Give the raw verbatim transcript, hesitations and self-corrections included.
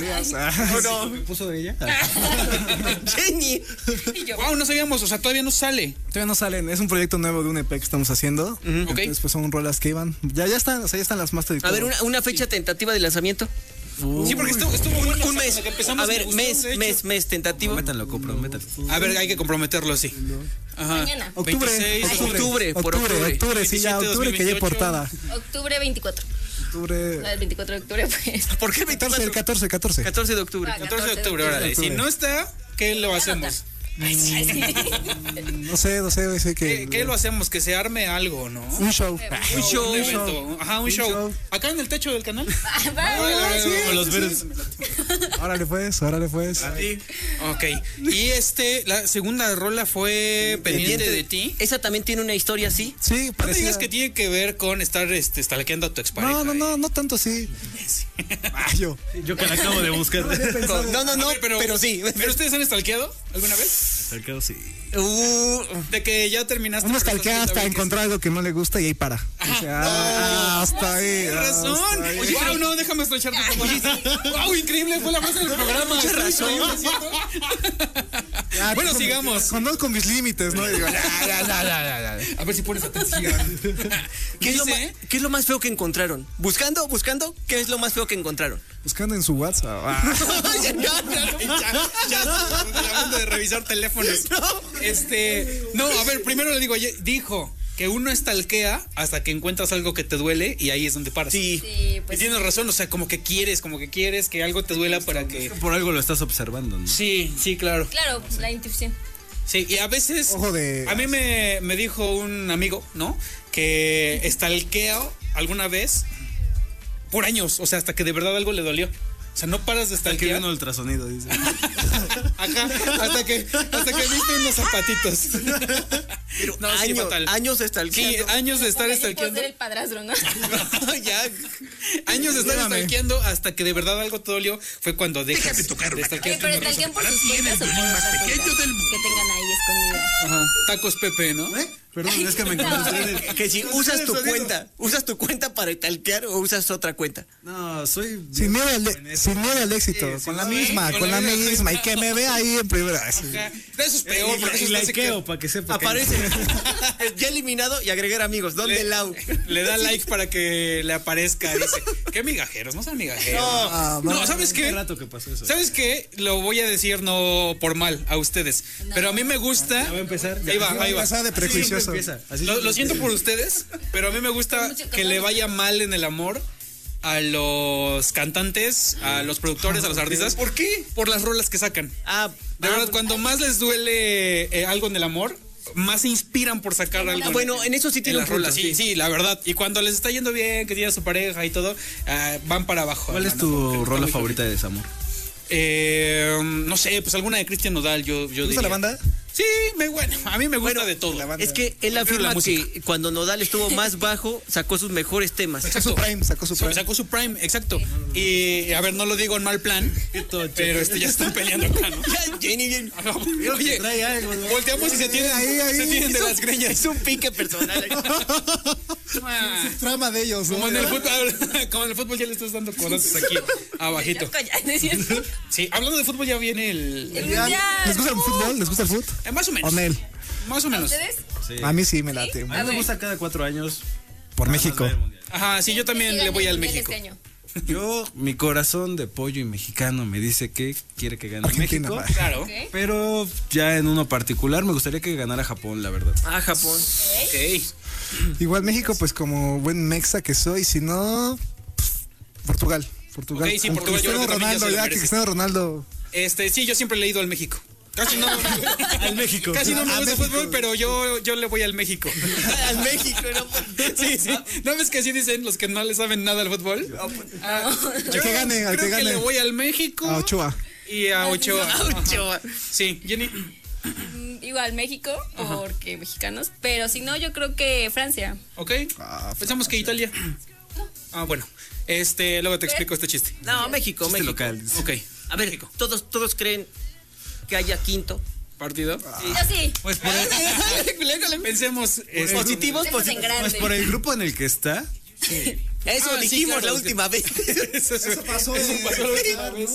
sabías. ¿O no? ¿Me puso de ella? Jenny. Wow, no sabíamos, o sea, todavía no sale. Todavía no salen, es un proyecto nuevo de un E P que estamos haciendo. Ok. Entonces, pues son rolas que iban. Ya, ya están, o sea, ya están las masters y A todo. ver, una, una fecha tentativa de lanzamiento. Sí, porque estuvo, estuvo Un, bueno. un o sea, mes. desde que empezamos A me ver, gustó, mes, de hecho. mes, mes tentativo. Métanlo, comprométanlo. A ver, hay que comprometerlo, sí. Ajá. Mañana. Octubre, veintiséis, octubre, octubre, por octubre, octubre. octubre, sí, ya, veintisiete, octubre que ya hay dos mil veintiocho. portada. Octubre veinticuatro. Octubre. La del veinticuatro de octubre, pues. ¿Por qué catorce, el catorce, catorce. catorce de octubre. Ah, catorce de octubre, órale. Si no está, ¿qué lo hacemos? No sé, no sé, no sé ¿Qué, que. qué lo hacemos? Que se arme algo, ¿no? Un show. Un show. Un evento. Ajá, un, Un show. show. Acá en el techo del canal. Con los verdes. Órale pues, órale pues. Ok. Y este, la segunda rola fue Pendiente de ti. Esa también tiene una historia así. Sí, No te parecía. digas que tiene que ver con estar este, stalkeando a tu expareja. No, no, no, no tanto así. Ah, yo. Yo que la acabo de buscar. No, no, no, A ver, pero, sí. ¿Pero ustedes han stalkeado alguna vez? Stalkeado, sí. Uh, De que ya terminaste. Uno pero estás stalkea viendo a hasta ver qué encontrar algo que no le gusta y ahí para. O sea, ah, hasta ahí. Tienes ah, razón. hasta ahí. Oye, wow, no, déjame estrechar tu mano. Wow, increíble, fue la frase del programa. Mucha razón. Ya, Bueno, con- sigamos. Conozco mis límites, ¿no? Digo, ya, ya, ya, ya, ya, ya. A ver si pones atención. ¿Qué es, lo Dice, ma- ¿Qué es lo más feo que encontraron? Buscando, buscando, ¿qué es lo más feo que encontraron? Buscando en su WhatsApp. Ah. Ya, ya, ya. ya, ya, hablando de revisar teléfonos. Este, no, a ver, primero le digo, oye, dijo que uno estalquea hasta que encuentras algo que te duele y ahí es donde paras. Sí. Sí, Y pues. tienes razón, o sea, como que quieres, como que quieres que algo te duela para que... Por algo lo estás observando, ¿no? Sí, sí, claro. Claro, la intuición. Sí, y a veces... Ojo de. A mí me, me dijo un amigo, ¿no? Que estalqueo alguna vez por años, o sea, hasta que de verdad algo le dolió. O sea, no paras de Hasta que stalkear. vino el ultrasonido, dice. Ajá, hasta que, hasta que viste unos zapatitos. Pero No, sí, años, fatal. años de Sí, stalkeando. años de estar Porque yo puedo stalkeando. ser el padrastro, ¿no? Ya. Años de estar Llévame. stalkeando hasta que de verdad algo te dolió fue cuando dejas de stalkear. Oye, pero stalkean por sus cuentas o por otra cuenta que tengan ahí escondidas. Ajá, Tacos Pepe, ¿no? ¿Eh? Perdón, es que me encontré en el... Que si usas tu cuenta, ¿usas tu cuenta para stalkear o usas otra cuenta? No, soy... Sin miedo al, sin miedo al éxito. Sí, con sí, la sí, misma, con con la la misma. misma. Y que me vea ahí en primera. Sí. Ajá. Eso es peor, Y, porque eso y hace que- likeo para que sepa que- Aparece. Ya eliminado y agregar amigos. ¿Dónde le, Lau? le da like para que le aparezca. Dice, qué migajeros, no sean migajeros. No, Ah, no, va. ¿sabes Hace qué? rato que pasó eso. ¿Sabes qué? Lo voy a decir no por mal a ustedes, pero a mí me gusta. Ya va a empezar. Ahí va, ahí va. Esa de Así prejuicioso. siempre empieza. Así Lo, siempre lo siento empieza. por ustedes, pero a mí me gusta Mucho que le vaya mal en el amor a los cantantes, a los productores, a los artistas. ¿Por qué? Por las rolas que sacan. Ah, De verdad, cuando más les duele eh, algo en el amor, más se inspiran por sacar algo. bueno, en eso sí en tiene un las punto. rolas. Sí, sí, la verdad. Y cuando les está yendo bien, que tiene a su pareja y todo, ah, van para abajo. ¿Cuál es hermano, porque tu está rola muy favorita de desamor? Eh, no sé, pues alguna de Cristian Nodal, yo, yo ¿Te gusta diría. la banda? Sí, me, bueno, a mí me gusta de todo. la banda. Es que él Prefiero afirma la música. que cuando Nodal estuvo más bajo, sacó sus mejores temas. Sacó su prime, sacó su prime. Sacó su prime, exacto. Y a ver, no lo digo en mal plan, pero este ya están peleando acá, ¿no? Ya, Jenny, Jenny. Oye, Trae algo, ¿no? volteamos y se tienen, Ahí, ahí. se tienen de Es un- las greñas. Es un pique personal. Ah, Trama de ellos, ¿no? Como en el fútbol, como en el fútbol ya le estás dando codazos aquí abajito. Ya, ¿no es cierto? Sí, hablando de fútbol ya viene el, El Ya, mundial. ¿Les gusta el fútbol? ¿Les gusta el fútbol? eh, más o menos. ¿O Nel? Más o menos. ¿Ustedes? Sí. A mí sí me late. A mí me gusta cada cuatro años. Por México. ver el mundial. Ajá, sí, yo también le voy al México. Este año. Yo, mi corazón de pollo y mexicano me dice que quiere que gane Argentina, México. va. Claro. Ok. Pero ya en uno particular me gustaría que ganara Japón, la verdad. Ah, Japón. Ok. Igual México, pues como buen mexa que soy, si no, pf, Portugal. Portugal. Ok, sí, Con Portugal, yo creo Cristiano que también ya Ronaldo, se lo ya que merece. Cristiano Ronaldo. Este, sí, yo siempre he leído al México. Casi no. Al México. Casi no me A gusta el México. fútbol, pero yo, yo le voy al México. Al México, ¿no? Sí, sí. ¿No ves que así dicen los que no le saben nada al fútbol? Ah, Al que gane, al creo que gane. le voy al México A Ochoa. y a Ochoa. Ochoa. Sí, Jenny. Mm, Igual México, porque mexicanos. Pero si no, yo creo que Francia. Ok. Ah, Pensamos que Italia. Ah, bueno. Este, luego te explico este chiste. No, México, Chiste México. local. Ok. A ver, todos, todos creen que haya quinto. ¿Partido? Yo sí. Pues por el, Pensemos. este, Positivos, Pensemos en positivos. grande. pues por el grupo en el que está. Eso Ah, sí, dijimos claro, la sí. última vez. Eso, eso pasó, Eso eh. pasó la última vez.